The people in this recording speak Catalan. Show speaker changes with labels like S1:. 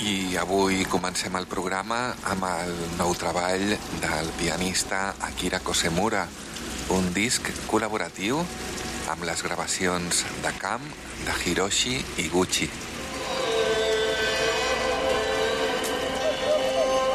S1: I avui comencem el programa amb el nou treball del pianista Akira Kosemura, un disc col·laboratiu amb les gravacions de Camp, de Hiroshi Iguchi.